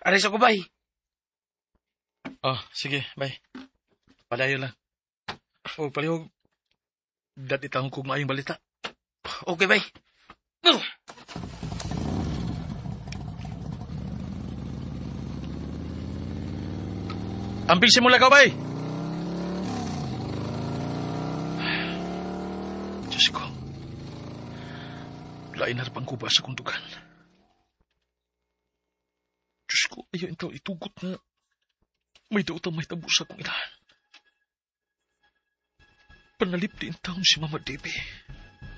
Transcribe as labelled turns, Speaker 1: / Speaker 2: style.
Speaker 1: Aris ako, bay.
Speaker 2: Sige, bay. Palayo lang. Palihog. Dat itang kong maayong balita.
Speaker 1: Okay, bay.
Speaker 2: Amping simula ka, bay! Diyos ko. Lain na pang kuba sa kundugan. Diyos ko, ayaw ito itugot na may dautang may tabo sa kong inahan. Panalip din taon si Mama Debbie.